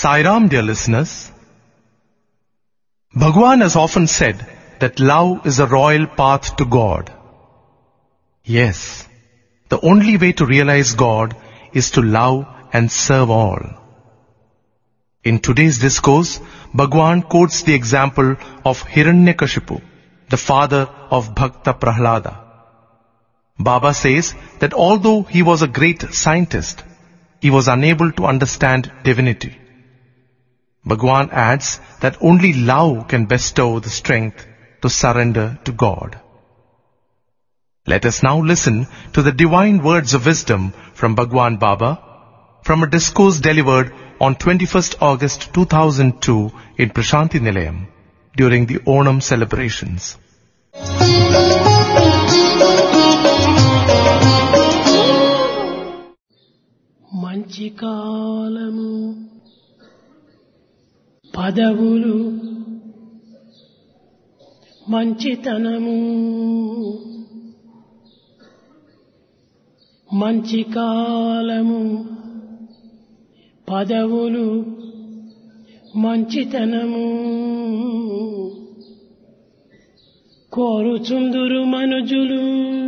Sai Ram, dear listeners. Bhagwan has often said that love is a royal path to God. Yes, the only way to realize God is to love and serve all. In today's discourse, Bhagwan quotes the example of Hiranyakashipu, the father of Bhakta Prahlada. Baba says that although he was a great scientist, he was unable to understand divinity. Bhagwan adds that only love can bestow the strength to surrender to God. Let us now listen to the divine words of wisdom from Bhagwan Baba from a discourse delivered on 21st August 2002 in Prashanti Nilayam during the Onam celebrations. మంచి కాలము పదవులు మంచితనము మంచి కాలము పదవులు మంచితనము కోరుచుందురు మనుజులు